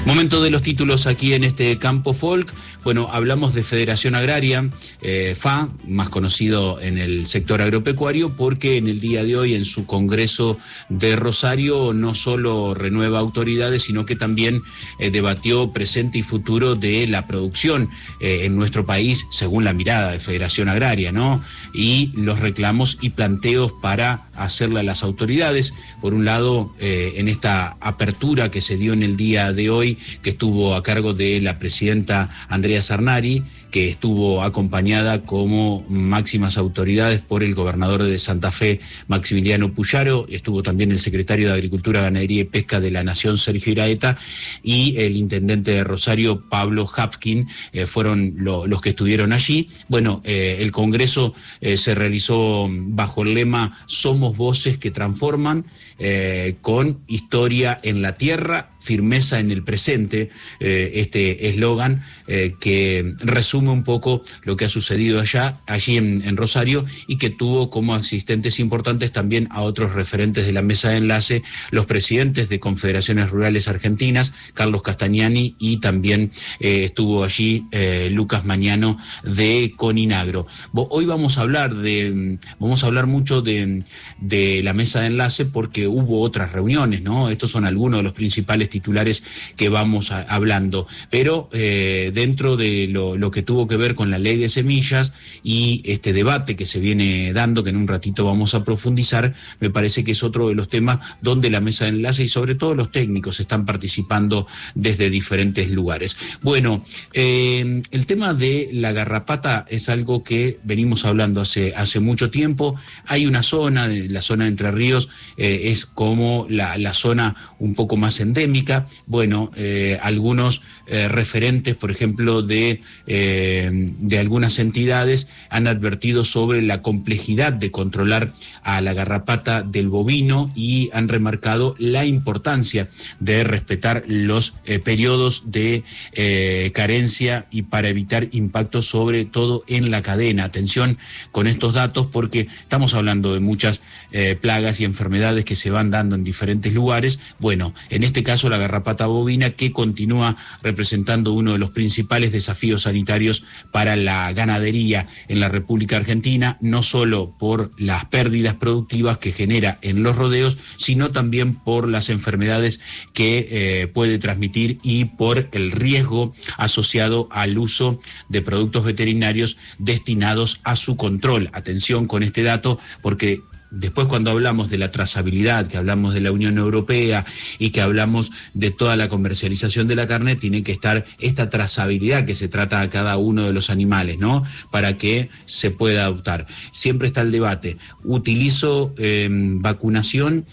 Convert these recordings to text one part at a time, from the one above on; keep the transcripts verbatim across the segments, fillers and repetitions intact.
Momento de los títulos aquí en este Campo Folk. Bueno, hablamos de Federación Agraria, eh, F A, más conocido en el sector agropecuario, porque en el día de hoy en su Congreso de Rosario no solo renueva autoridades, sino que también eh, debatió presente y futuro de la producción eh, en nuestro país, según la mirada de Federación Agraria, ¿no? Y los reclamos y planteos para hacerle a las autoridades. Por un lado, eh, en esta apertura que se dio en el día de hoy, que estuvo a cargo de la presidenta Andrea Sarnari, que estuvo acompañada como máximas autoridades por el gobernador de Santa Fe, Maximiliano Puyaro, estuvo también el secretario de Agricultura, Ganadería y Pesca de la Nación, Sergio Iraeta, y el intendente de Rosario, Pablo Hapkin, eh, fueron lo, los que estuvieron allí. Bueno, eh, el Congreso eh, se realizó bajo el lema Somos voces que transforman, eh, con historia en la tierra, firmeza en el presente, eh, este eslogan eh, que resume un poco lo que ha sucedido allá, allí en, en Rosario, y que tuvo como asistentes importantes también a otros referentes de la mesa de enlace, los presidentes de Confederaciones Rurales Argentinas, Carlos Castagnani, y también eh, estuvo allí eh, Lucas Mañano de Coninagro. Hoy vamos a hablar de, vamos a hablar mucho de, de la mesa de enlace porque hubo otras reuniones, ¿no? Estos son algunos de los principales titulares que vamos a, hablando, pero eh, dentro de lo, lo que tuvo que ver con la ley de semillas y este debate que se viene dando, que en un ratito vamos a profundizar, me parece que es otro de los temas donde la mesa de enlace y sobre todo los técnicos están participando desde diferentes lugares. Bueno, eh, el tema de la garrapata es algo que venimos hablando hace, hace mucho tiempo. Hay una zona, la zona de Entre Ríos, eh, es como la, la zona un poco más endémica. Bueno, eh, algunos eh, referentes, por ejemplo, de, eh, de algunas entidades han advertido sobre la complejidad de controlar a la garrapata del bovino y han remarcado la importancia de respetar los eh, periodos de eh, carencia y para evitar impactos sobre todo en la cadena. Atención con estos datos porque estamos hablando de muchas eh, plagas y enfermedades que se van dando en diferentes lugares. Bueno, en este caso la garrapata bovina, que continúa representando uno de los principales desafíos sanitarios para la ganadería en la República Argentina, no solo por las pérdidas productivas que genera en los rodeos, sino también por las enfermedades que eh, puede transmitir y por el riesgo asociado al uso de productos veterinarios destinados a su control. Atención con este dato porque después cuando hablamos de la trazabilidad, que hablamos de la Unión Europea y que hablamos de toda la comercialización de la carne, tiene que estar esta trazabilidad que se trata a cada uno de los animales, ¿no? Para que se pueda adoptar. Siempre está el debate. Utilizo eh, vacunación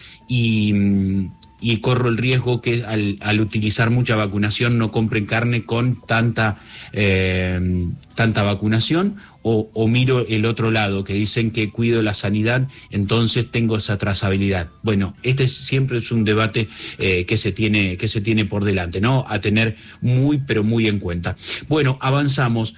y... y corro el riesgo que al, al utilizar mucha vacunación no compren carne con tanta eh, tanta vacunación, o, o miro el otro lado, que dicen que cuido la sanidad, entonces tengo esa trazabilidad. Bueno, este es, siempre es un debate eh, que se tiene que se tiene por delante, ¿no? A tener muy, pero muy en cuenta. Bueno, avanzamos.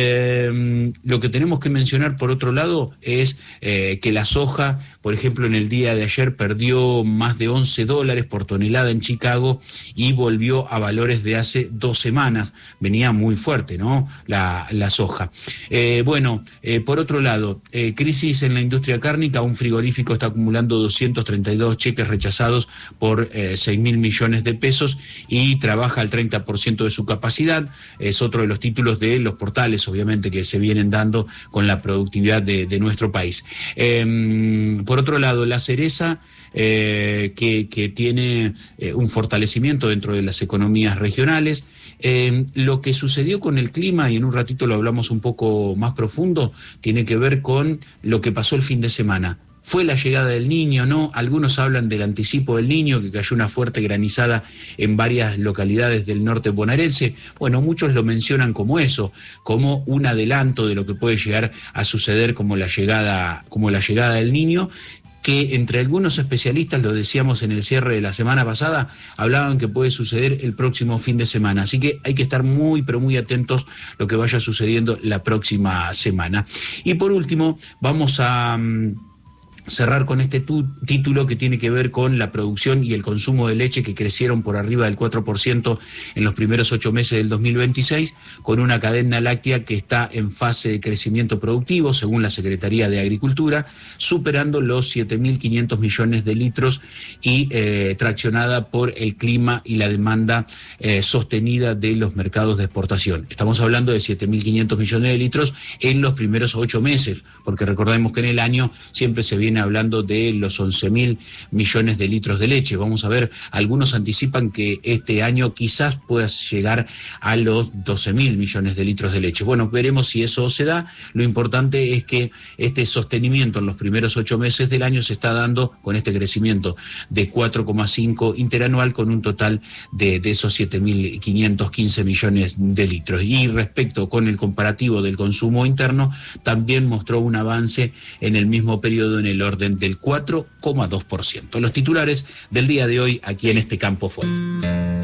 Eh, lo que tenemos que mencionar, por otro lado, es eh, que la soja, por ejemplo, en el día de ayer perdió más de once dólares por tonelada en Chicago y volvió a valores de hace dos semanas. Venía muy fuerte, ¿no? La, la soja. Eh, bueno, eh, por otro lado, eh, crisis en la industria cárnica. Un frigorífico está acumulando doscientos treinta y dos cheques rechazados por eh, seis mil millones de pesos y trabaja al treinta por ciento de su capacidad. Es otro de los títulos de los portales, obviamente, que se vienen dando con la productividad de, de nuestro país. Eh, por otro lado, la cereza, eh, que, que tiene eh, un fortalecimiento dentro de las economías regionales. Eh, lo que sucedió con el clima, y en un ratito lo hablamos un poco más profundo, tiene que ver con lo que pasó el fin de semana. ¿Fue la llegada del Niño? No, algunos hablan del anticipo del Niño, que cayó una fuerte granizada en varias localidades del norte bonaerense. Bueno, muchos lo mencionan como eso, como un adelanto de lo que puede llegar a suceder como la llegada, como la llegada del Niño, que entre algunos especialistas, lo decíamos en el cierre de la semana pasada, hablaban que puede suceder el próximo fin de semana. Así que hay que estar muy, pero muy atentos a lo que vaya sucediendo la próxima semana. Y por último, vamos a... cerrar con este tu, título que tiene que ver con la producción y el consumo de leche, que crecieron por arriba del cuatro por ciento en los primeros ocho meses del dos mil veintiséis, con una cadena láctea que está en fase de crecimiento productivo, según la Secretaría de Agricultura, superando los siete mil quinientos millones de litros y eh, traccionada por el clima y la demanda eh, sostenida de los mercados de exportación. Estamos hablando de siete mil quinientos millones de litros en los primeros ocho meses, porque recordemos que en el año siempre se viene hablando de los once mil millones de litros de leche. Vamos a ver, algunos anticipan que este año quizás pueda llegar a los doce mil millones de litros de leche. Bueno, veremos si eso se da. Lo importante es que este sostenimiento en los primeros ocho meses del año se está dando con este crecimiento de cuatro coma cinco interanual, con un total de, de esos siete mil quinientos quince millones de litros. Y respecto con el comparativo del consumo interno, también mostró un avance en el mismo periodo en el orden del cuatro coma dos por ciento. Los titulares del día de hoy aquí en este Campo Fuerte.